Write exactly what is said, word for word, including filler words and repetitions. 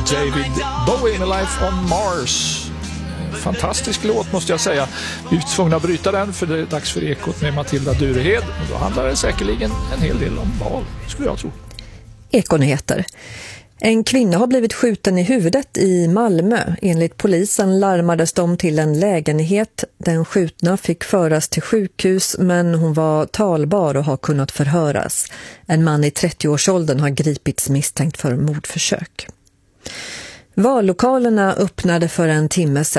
David Bowie med Life on Mars. Fantastisk låt måste jag säga. Vi är tvungna att bryta den för det är dags för Ekot med Matilda Durehed. Och då handlar det säkerligen en hel del om val, skulle jag tro. Ekonyheter. En kvinna har blivit skjuten i huvudet i Malmö. Enligt polisen larmades de till en lägenhet. Den skjutna fick föras till sjukhus men hon var talbar och har kunnat förhöras. En man i trettioårsåldern har gripits misstänkt för mordförsök. Vallokalerna öppnade för en timme sedan.